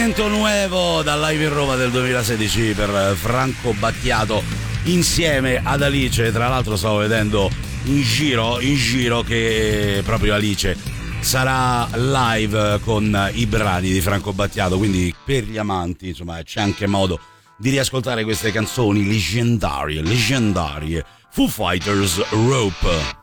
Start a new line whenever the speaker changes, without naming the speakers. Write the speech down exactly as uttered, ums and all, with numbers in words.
Nuovo dal Live in Roma del duemilasedici per Franco Battiato insieme ad Alice. Tra l'altro stavo vedendo in giro in giro che proprio Alice sarà live con i brani di Franco Battiato, quindi per gli amanti insomma c'è anche modo di riascoltare queste canzoni leggendarie leggendarie Foo Fighters, Rope.